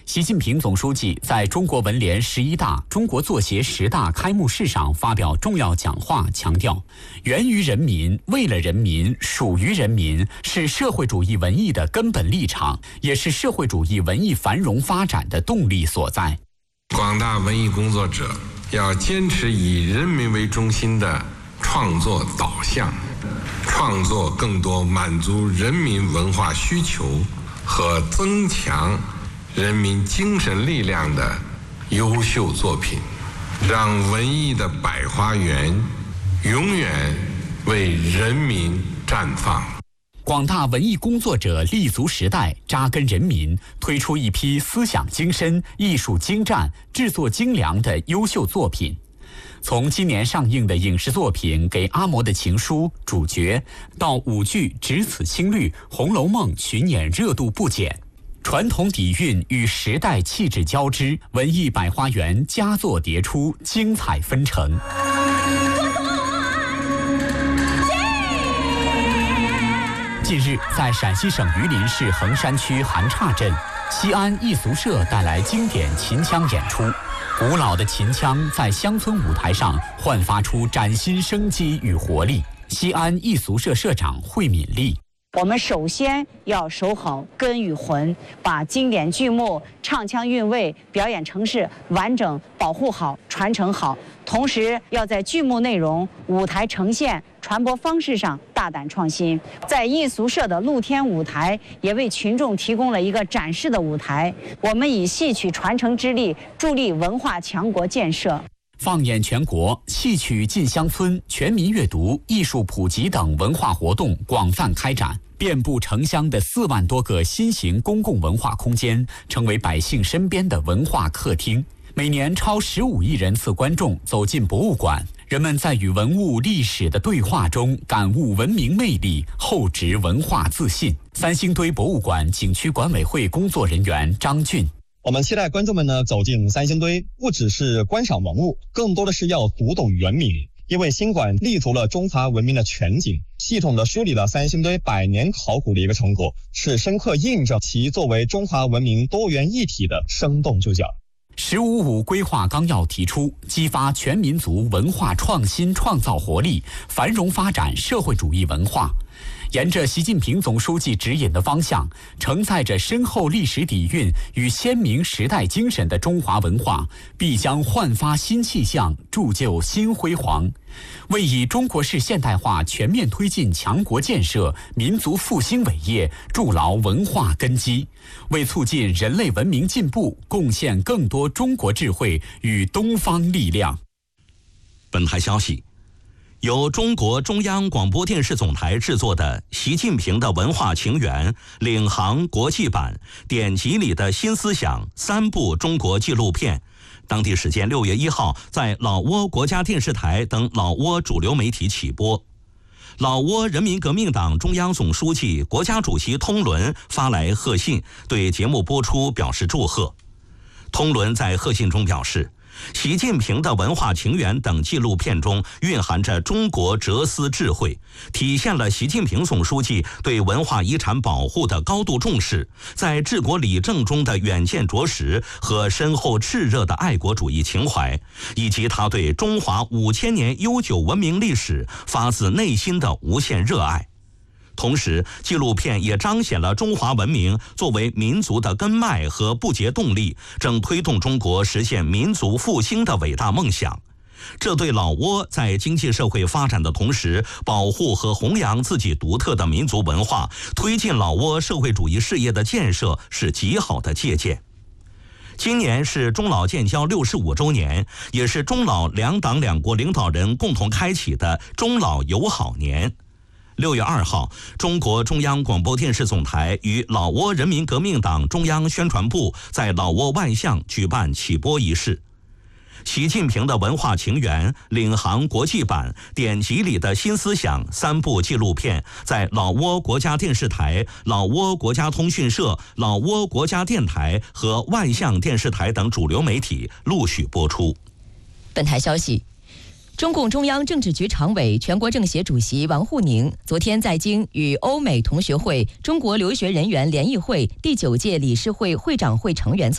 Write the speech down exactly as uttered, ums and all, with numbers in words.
习近平总书记在中国文联十一大、中国作协十大开幕式上发表重要讲话，强调源于人民、为了人民、属于人民是社会主义文艺的根本立场，也是社会主义文艺繁荣发展的动力所在。 广大文艺工作者要坚持以人民为中心的创作导向，创作更多满足人民文化需求和增强人民精神力量的优秀作品，让文艺的百花园永远为人民绽放。 广大文艺工作者立足时代，扎根人民，推出一批思想精深、艺术精湛、制作精良的优秀作品。从今年上映的影视作品《给阿嬷的情书》主角，到舞剧《只此青绿》《红楼梦》巡演热度不减。传统底蕴与时代气质交织，文艺百花园佳作迭出，精彩纷呈。近日，在陕西省榆林市横山区韩岔镇，西安艺俗社带来经典秦腔演出。古老的秦腔在乡村舞台上焕发出崭新生机与活力。西安艺俗社社长惠敏丽。 我们首先要守好根与魂，把经典剧目、唱腔韵味、表演程式完整保护好、传承好。同时，要在剧目内容、舞台呈现、传播方式上大胆创新。在艺俗社的露天舞台，也为群众提供了一个展示的舞台。我们以戏曲传承之力，助力文化强国建设。 放眼全国，戏曲进乡村、全民阅读、艺术普及等文化活动广泛开展，遍布城乡的四万多个新型公共文化空间，成为百姓身边的文化客厅。每年超十五亿人次观众走进博物馆，人们在与文物历史的对话中感悟文明魅力，厚植文化自信。三星堆博物馆景区管委会工作人员张俊。 我们期待观众们呢走进三星堆，不只是观赏文物，更多的是要读懂原名。因为新馆立足了中华文明的全景，系统的梳理了三星堆百年考古的一个成果，是深刻印证其作为中华文明多元一体的生动注脚。 十五五规划纲要提出，激发全民族文化创新创造活力，繁荣发展社会主义文化。沿着习近平总书记指引的方向，承载着深厚历史底蕴与鲜明时代精神的中华文化，必将焕发新气象，铸就新辉煌，为以中国式现代化全面推进强国建设、民族复兴伟业筑牢文化根基，为促进人类文明进步贡献更多中国智慧与东方力量。 本台消息，由中国中央广播电视总台制作的《习近平的文化情缘》领航国际版典籍里的新思想三部中国纪录片，当地时间六月一号在老挝国家电视台等老挝主流媒体起播。老挝人民革命党中央总书记、国家主席通伦发来贺信，对节目播出表示祝贺。通伦在贺信中表示，习近平的文化情缘等纪录片中蕴含着中国哲思智慧，体现了习近平总书记对文化遗产保护的高度重视，在治国理政中的远见卓识和深厚炽热的爱国主义情怀，以及他对中华五千年悠久文明历史发自内心的无限热爱。同时，纪录片也彰显了中华文明作为民族的根脉和不竭动力，正推动中国实现民族复兴的伟大梦想。这对老挝在经济社会发展的同时，保护和弘扬自己独特的民族文化，推进老挝社会主义事业的建设是极好的借鉴。今年是中老建交六十五周年，也是中老两党两国领导人共同开启的中老友好年。六月二号，中国中央广播电视总台与老挝人民革命党中央宣传部在老挝万象举办起播仪式。习近平的文化情缘领航国际版典籍里的新思想三部纪录片在老挝国家电视台、老挝国家通讯社、老挝国家电台和万象电视台等主流媒体陆续播出。 本台消息，中共中央政治局常委、全国政协主席王沪宁昨天在京与欧美同学会中国留学人员联谊会第九届理事会会长会成员